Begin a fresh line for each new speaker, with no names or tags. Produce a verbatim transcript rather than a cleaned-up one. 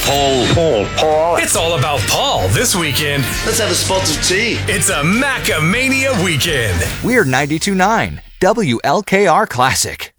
Paul. Paul. Paul.
It's all about Paul this weekend.
Let's have a spot of tea.
It's a Macamania weekend.
We're ninety-two point nine W L K R Classic.